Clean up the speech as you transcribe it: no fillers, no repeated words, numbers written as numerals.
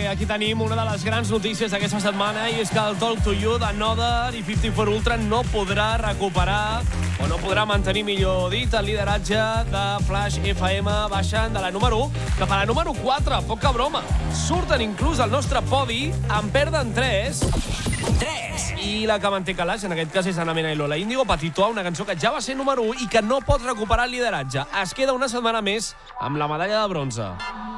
aquí tenim una de les grans notícies d'aquesta setmana, i és que el Talk to You de Nodar i 54 Ultra no podrà recuperar, o no podrà mantenir, millor dit, el lideratge de Flash FM, baixant de la número 1 cap a la número 4. Poca broma. Surten inclús al nostre podi, en perden 3. I la que manté calaix, en aquest cas, és Ana Mena i Lola Índigo, Petitoa, una cançó que ja va ser número 1 i que no pot recuperar el lideratge. Es queda una setmana més amb la medalla de bronze.